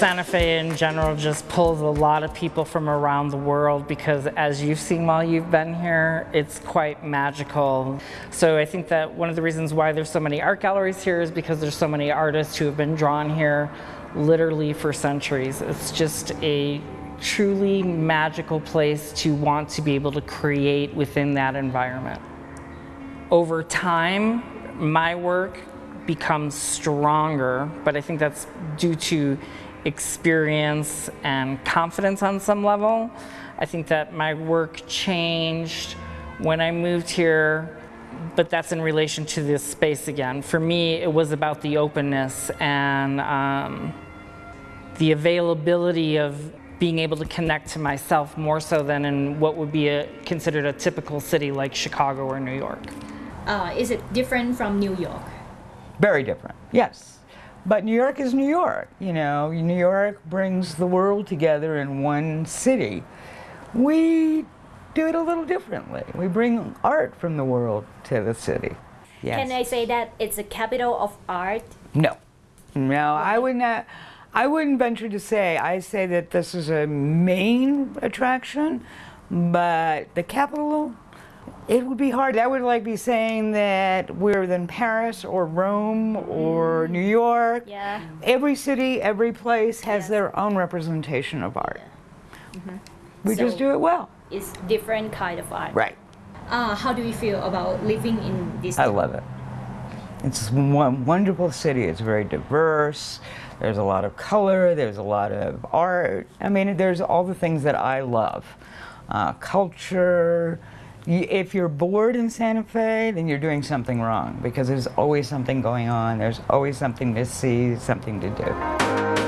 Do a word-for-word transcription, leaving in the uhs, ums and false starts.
Santa Fe in general just pulls a lot of people from around the world because, as you've seen while you've been here, it's quite magical. So I think that one of the reasons why there's so many art galleries here is because there's so many artists who have been drawn here literally for centuries. It's just a truly magical place to want to be able to create within that environment. Over time, my work becomes stronger, but I think that's due to experience and confidence on some level. I think that my work changed when I moved here, but that's in relation to this space again. For me, it was about the openness and um, the availability of being able to connect to myself more so than in what would be a, considered a typical city like Chicago or New York. Uh, is it different from New York? Very different, yes. But New York is New York. You know, New York brings the world together in one city. We do it a little differently. We bring art from the world to the city. Yes. Can I say that it's a capital of art? No, no, I would not. I wouldn't venture to say. I say that this is a main attraction, but the capital, it would be hard. That would like be saying that we're in Paris or Rome or New York. Yeah. Every city, every place has Yes. their own representation of art. Yeah. Mm-hmm. We So just do it well. It's different kind of art. Right. Uh, how do you feel about living in this I town? love it. It's one wonderful city. It's very diverse. There's a lot of color. There's a lot of art. I mean, there's all the things that I love. Uh, culture. If you're bored in Santa Fe, then you're doing something wrong because there's always something going on. There's always something to see, something to do.